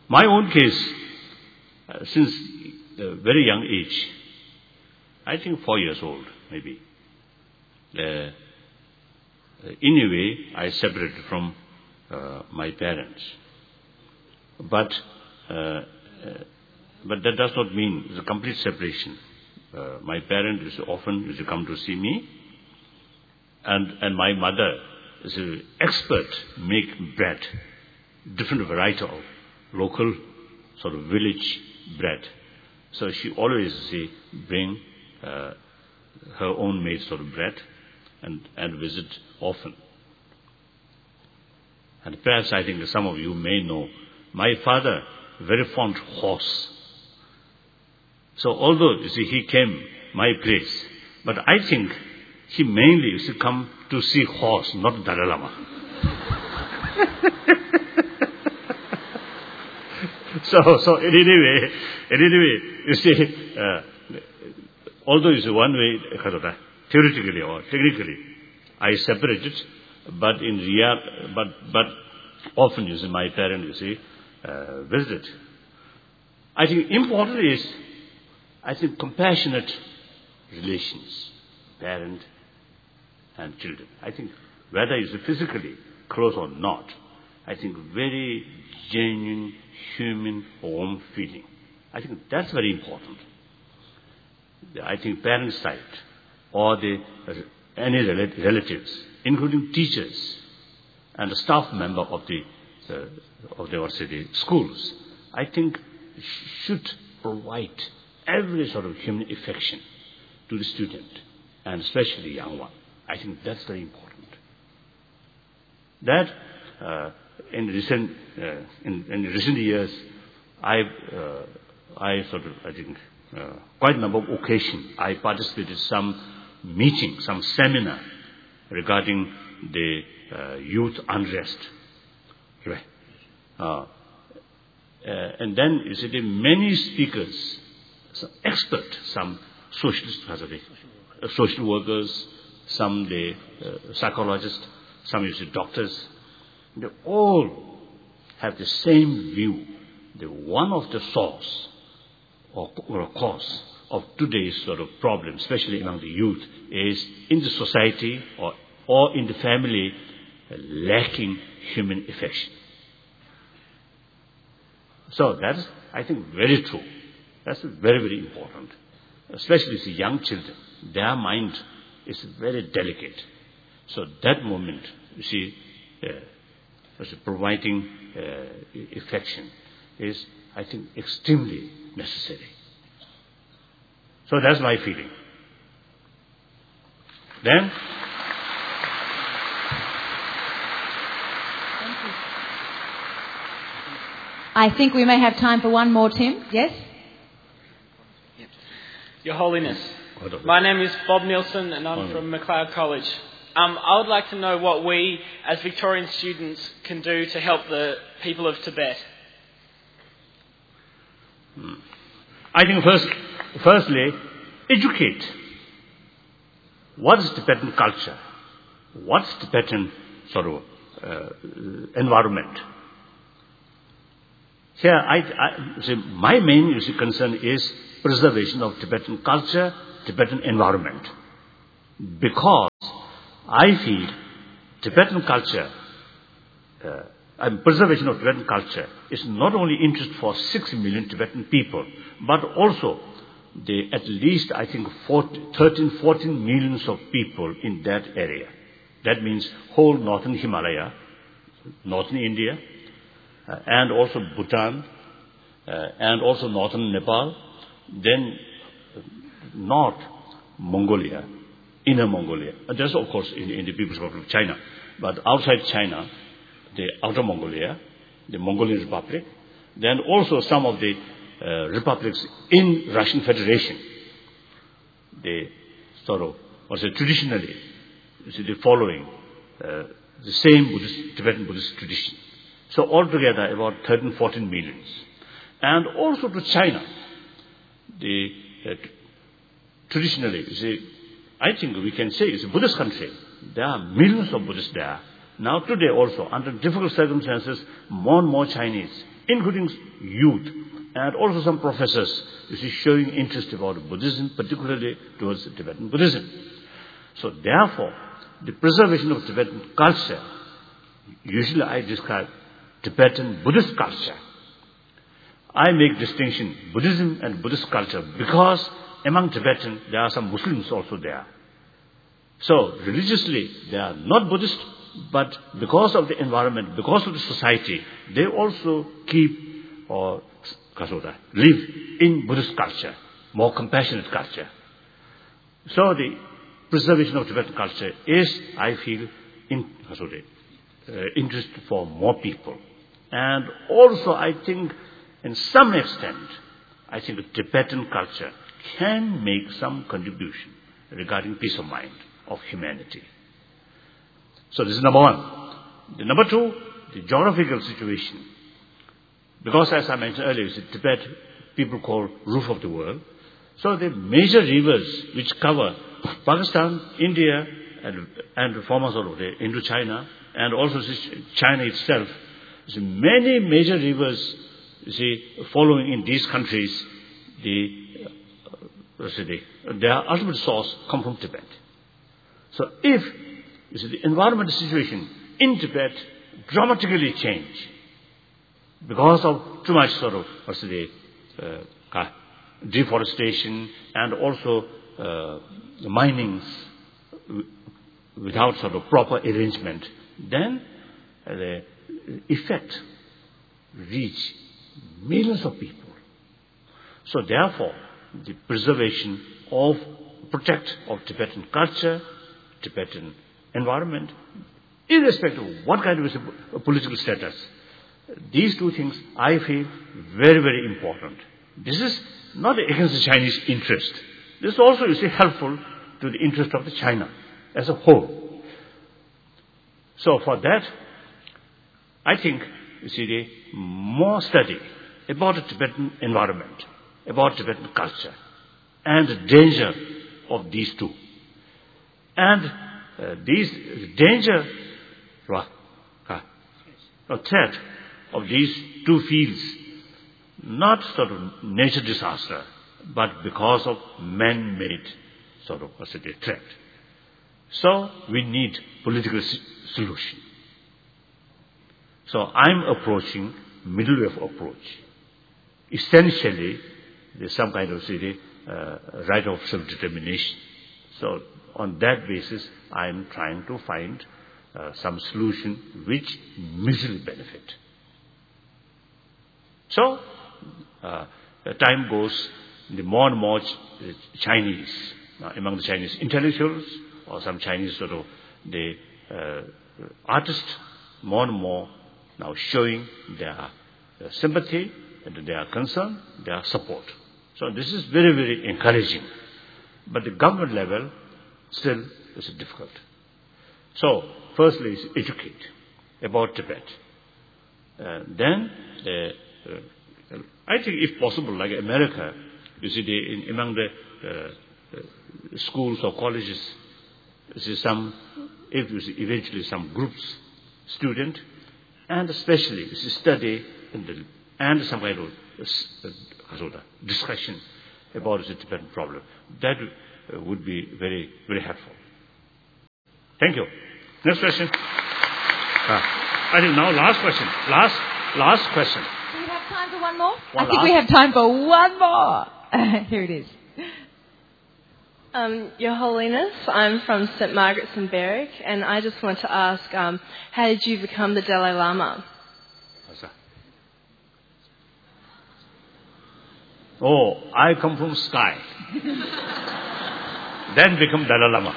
My own case, since a very young age, I think 4 years old, maybe, in a way, I separated from my parents. But that does not mean it's a complete separation. My parents often used to come to see me, and my mother is an expert make bread, different variety of local sort of village bread. So she always bring her own made sort of bread and visit often. And perhaps I think some of you may know, my father very fond of horse. So although he came my place, but I think he mainly used to come to see horse, not Dalai Lama. So in any way, you see, although it's one way, theoretically or technically, I separated, but in but often, you see, my parents, visit. I think important is, compassionate relations, parent and children. I think whether it's physically close or not, I think very genuine, human, warm feeling. I think that's very important. I think parents' side or any relatives, including teachers and the staff member of the schools, I think should provide every sort of human affection to the student, and especially the young one. I think that's very important. That in recent years, I think quite a number of occasions I participated in some meeting, some seminar regarding the youth unrest. Right? And then you see many speakers, some experts, some socialists, social workers, some psychologists, some you see doctors. They all have the same view. One of the source or cause of today's sort of problem, especially among the youth, is in the society or in the family lacking human affection. So that's, I think, very true. That's very, very important. Especially the young children. Their mind is very delicate. So that moment, you see, providing affection is, I think, extremely necessary. So that's my feeling. Then, I think we may have time for one more, Tim. Yes? Your Holiness, my name is Bob Nielsen and I'm from MacLeod College. I would like to know what we, as Victorian students, can do to help the people of Tibet. I think firstly, educate. What is Tibetan culture? What's Tibetan sort of environment? Here, my main concern is preservation of Tibetan culture, Tibetan environment. Because I feel Tibetan culture, preservation of Tibetan culture is not only interest for 6 million Tibetan people, but also at least, I think, 13, 14 millions of people in that area. That means whole northern Himalaya, northern India, and also Bhutan, and also northern Nepal, then North Mongolia, Inner Mongolia. That's, of course, in the People's Republic of China. But outside China, the Outer Mongolia, the Mongolian Republic, then also some of the republics in Russian Federation. They sort of, traditionally, the following the same Tibetan Buddhist tradition. So altogether about 13, 14 millions. And also to China, traditionally, I think we can say it's a Buddhist country. There are millions of Buddhists there. Now today also, under difficult circumstances, more and more Chinese including youth, and also some professors, showing interest about Buddhism, particularly towards Tibetan Buddhism. So therefore, the preservation of Tibetan culture, usually I describe Tibetan Buddhist culture. I make distinction, Buddhism and Buddhist culture, because among Tibetans, there are some Muslims also there. So, religiously, they are not Buddhist, but because of the environment, because of the society, they also keep or live in Buddhist culture, more compassionate culture. So, the preservation of Tibetan culture is, I feel, interest for more people. And also, I think, in some extent, I think the Tibetan culture can make some contribution regarding peace of mind of humanity. So this is number one. The number two, the geographical situation. Because as I mentioned earlier, Tibet people call roof of the world. So the major rivers which cover Pakistan, India, and the former sort of the Indochina, and also China itself, many major rivers, following in these countries, their ultimate source come from Tibet. So if the environmental situation in Tibet dramatically change because of too much sort of deforestation and also minings without sort of proper arrangement, then the effect reach millions of people. So therefore, the preservation protect of Tibetan culture, Tibetan environment, irrespective of what kind of political status, these two things I feel very, very important. This is not against the Chinese interest. This is also, helpful to the interest of the China as a whole. So for that, I think, the more study about the Tibetan environment, about Tibetan culture, and the danger of these two. And these danger, or threat of these two fields, not sort of nature disaster, but because of man-made sort of threat. So we need political solution. So I'm approaching middle wave approach. Essentially, there's some kind of right of self-determination. So on that basis, I'm trying to find some solution which mutually benefit. So, the time goes, the more and more Chinese, among the Chinese intellectuals or some Chinese sort of the artists, more and more now showing their sympathy and their concern, their support. So this is very, very encouraging. But the government level still is difficult. So, firstly is educate about Tibet. Then, I think if possible, like America, among the schools or colleges, eventually some groups, student, and especially study and some kind of discussion about the Tibetan problem. That would be very, very helpful. Thank you. Next question. I think now last question. Last question. Do we have time for one more? I think we have time for one more. Here it is. Your Holiness, I'm from St. Margaret's in Berwick, and I just want to ask, how did you become the Dalai Lama? Oh, I come from sky. Then become Dalai Lama.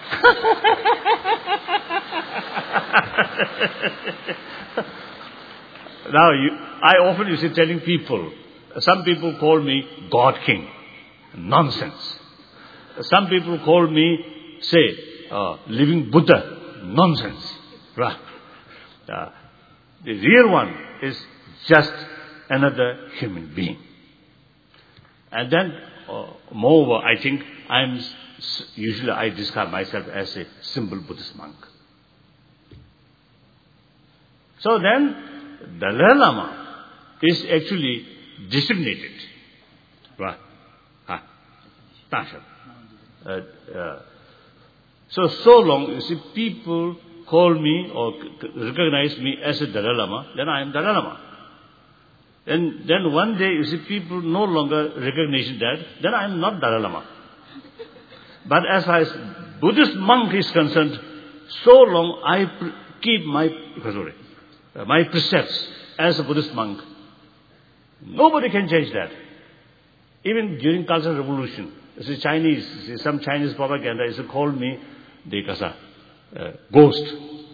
Now, I often telling people, some people call me God King. Nonsense. Some people call me, living Buddha. Nonsense. Right. The real one is just another human being. And then, moreover, I think usually I describe myself as a simple Buddhist monk. So then, Dalai Lama is actually disseminated. Right? So long, you see, people call me or recognize me as a Dalai Lama, then I am Dalai Lama. And then one day, you see, people no longer recognize that, then I am not Dalai Lama. But as far as Buddhist monk is concerned, so long I keep my precepts as a Buddhist monk. Nobody can change that. Even during Cultural Revolution, you see, some Chinese propaganda used to call me the ghost.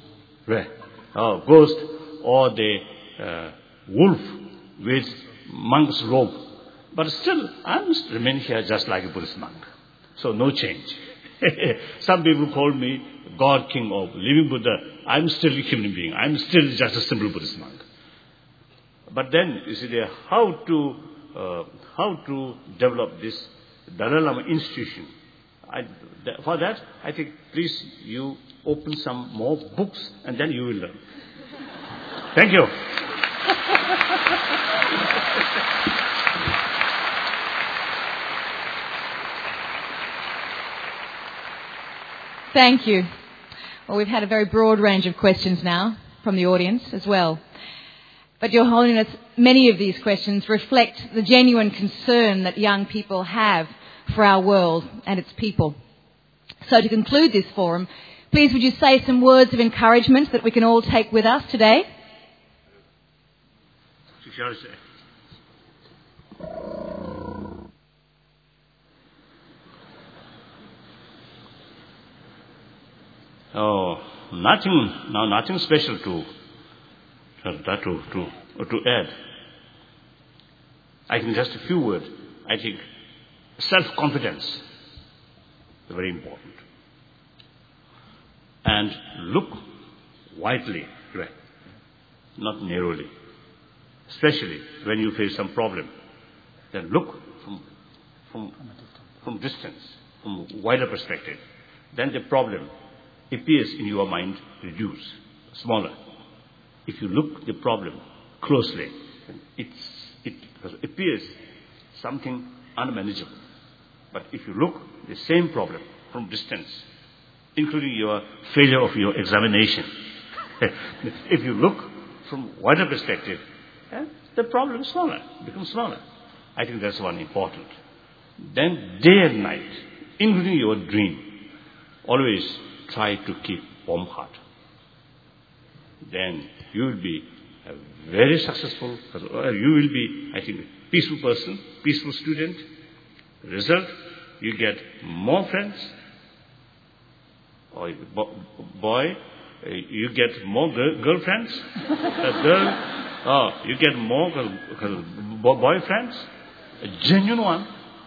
Ghost or the wolf with monk's robe. But still, I must remain here just like a Buddhist monk. So no change. Some people call me God King or living Buddha. I'm still a human being. I'm still just a simple Buddhist monk. But then, you see, how to develop this Dalai Lama institution. For that, I think, please, you open some more books and then you will learn. Thank you. Thank you. Well, we've had a very broad range of questions now from the audience as well. But Your Holiness, many of these questions reflect the genuine concern that young people have for our world and its people. So to conclude this forum, please would you say some words of encouragement that we can all take with us today? Oh, nothing special to add. I think just a few words. I think self-confidence is very important. And look widely, not narrowly. Especially when you face some problem. Then look from distance, from a wider perspective. Then the problem appears in your mind reduced, smaller. If you look the problem closely, it appears something unmanageable. But if you look the same problem from distance, including your failure of your examination, if you look from wider perspective, the problem is smaller, becomes smaller. I think that's one important. Then day and night, including your dream, always try to keep warm heart. Then you will be a very successful, you will be, I think, a peaceful person, peaceful student. Result, you get more friends. Or boy, you get more girlfriends. You get more boyfriends. A genuine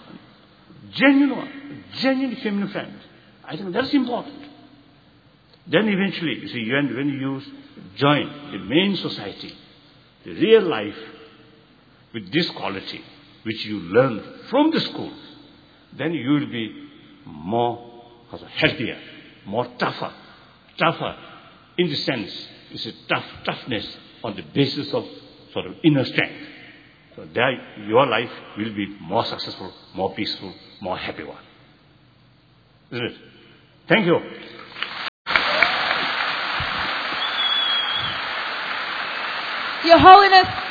feminine friend. I think that's important. Then eventually, you see, when you join the main society, the real life, with this quality, which you learn from the school, then you will be more healthier, more tougher in the sense, it's a toughness on the basis of sort of inner strength. So there, your life will be more successful, more peaceful, more happy one. Isn't it? Thank you. Your Holiness,